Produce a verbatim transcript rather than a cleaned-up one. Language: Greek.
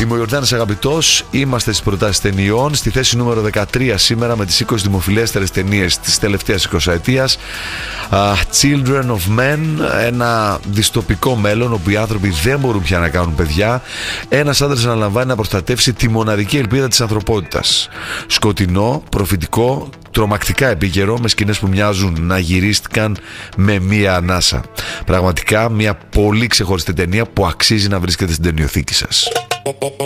Είμαι ο Ιορδάνης Αγαπητός, είμαστε στις προτάσεις ταινιών, στη θέση νούμερο δεκατρία σήμερα με τις είκοσι δημοφιλέστερες ταινίες της τελευταίας εικοσαετίας. uh, Children of Men, ένα δυστοπικό μέλλον όπου οι άνθρωποι δεν μπορούν πια να κάνουν παιδιά. Ένας άντρας αναλαμβάνει να προστατεύσει τη μοναδική ελπίδα της ανθρωπότητας. Σκοτεινό, προφητικό, τρομακτικά επίκαιρο, με σκηνές που μοιάζουν να γυρίστηκαν με μία ανάσα. Πραγματικά μια πολύ ξεχωριστή ταινία που αξίζει να βρίσκεται στην ταινιοθήκη σας.